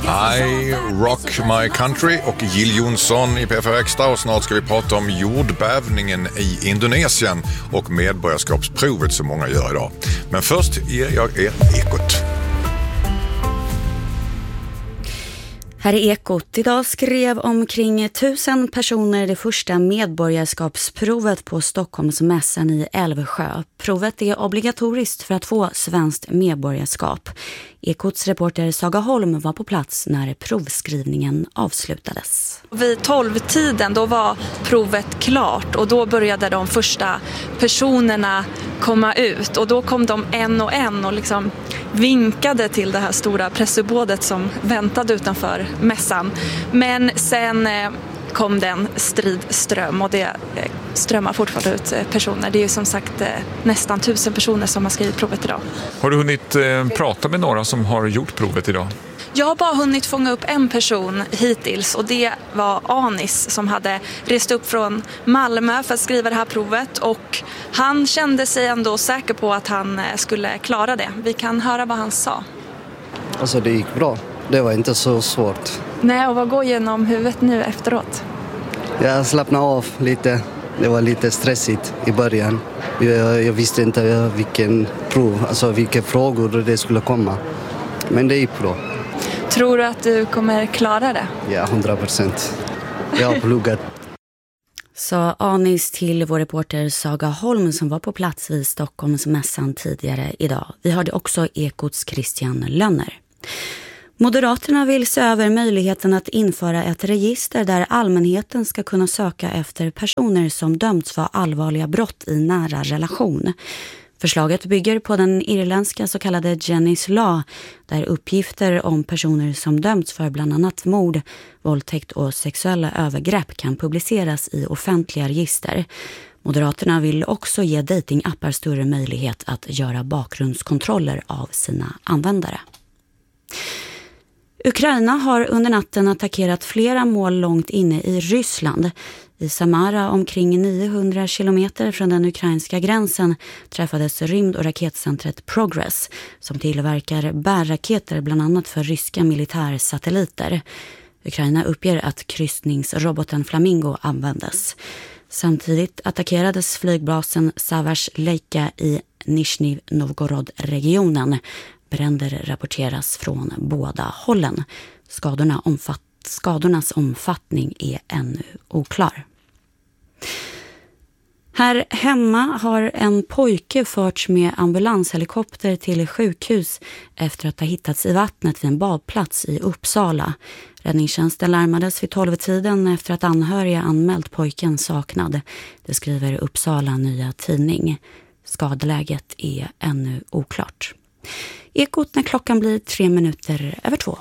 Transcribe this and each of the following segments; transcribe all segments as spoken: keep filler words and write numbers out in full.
I Rock My Country och Jill Johnson i P F Extra, och snart ska vi prata om jordbävningen i Indonesien och medborgarskapsprovet som många gör idag. Men först ger jag er Ekot. Här är Ekot. Idag skrev omkring tusen personer det första medborgarskapsprovet på Stockholmsmässan i Älvsjö. Provet är obligatoriskt för att få svenskt medborgarskap. Ekots reporter Saga Holm var på plats när provskrivningen avslutades. Vid tolv-tiden då var provet klart och då började de första personerna komma ut. Och då kom de en och en och liksom vinkade till det här stora pressuppbådet som väntade utanför mässan. Men sen kom det en stridström och det strömmar fortfarande ut personer. Det är ju som sagt nästan tusen personer som har skrivit provet idag. Har du hunnit eh, prata med några som har gjort provet idag? Jag har bara hunnit fånga upp en person hittills och det var Anis som hade rest upp från Malmö för att skriva det här provet, och han kände sig ändå säker på att han skulle klara det. Vi kan höra vad han sa. Alltså det gick bra. Det var inte så svårt. Nej, och vad går genom huvudet nu efteråt? Jag slappnade av lite. Det var lite stressigt i början. Jag, jag visste inte vilken prov, alltså vilka frågor det skulle komma. Men det gick bra. Tror du att du kommer klara det? Ja, hundra procent. Jag har pluggat. Sa Anis till vår reporter Saga Holm som var på plats vid Stockholmsmässan tidigare idag. Vi hörde också Ekots Christian Lönner. Moderaterna vill se över möjligheten att införa ett register där allmänheten ska kunna söka efter personer som dömts för allvarliga brott i nära relation. Förslaget bygger på den irländska så kallade Jennys Law, där uppgifter om personer som dömts för bland annat mord, våldtäkt och sexuella övergrepp kan publiceras i offentliga register. Moderaterna vill också ge datingappar större möjlighet att göra bakgrundskontroller av sina användare. Ukraina har under natten attackerat flera mål långt inne i Ryssland. I Samara, omkring niohundra kilometer från den ukrainska gränsen, träffades rymd- och raketcentret Progress som tillverkar bärraketer bland annat för ryska militärsatelliter. Ukraina uppger att kryssningsroboten Flamingo användes. Samtidigt attackerades flygbasen Savars-Leika i Nizhny Novgorod-regionen. Bränder rapporteras från båda hållen. Skadorna omfatt, skadornas omfattning är ännu oklar. Här hemma har en pojke förts med ambulanshelikopter till sjukhus efter att ha hittats i vattnet vid en badplats i Uppsala. Räddningstjänsten larmades vid tolv-tiden efter att anhöriga anmält pojken saknad. Det skriver Uppsala Nya Tidning. Skadeläget är ännu oklart. Ekot när klockan blir tre minuter över två.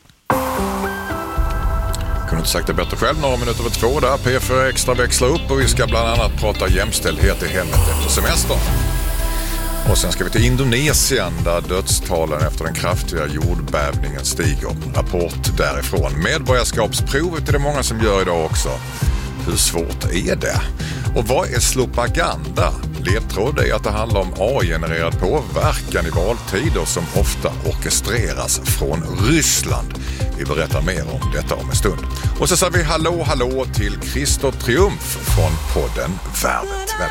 Kunde inte sagt det bättre själv, några minuter över två där. P F Extra växlar upp och vi ska bland annat prata jämställdhet i hemmet efter semestern. Och sen ska vi till Indonesien där dödstalen efter den kraftiga jordbävningen stiger. Rapport därifrån. Medborgarskapsprovet är det många som gör idag också. Hur svårt är det? Och vad är slopaganda? Ledtråd är att det handlar om A I-genererad påverkan i valtider som ofta orkestreras från Ryssland. Vi berättar mer om detta om en stund. Och så säger vi hallå hallå till Christer Triumf från podden Värvet. Välkommen.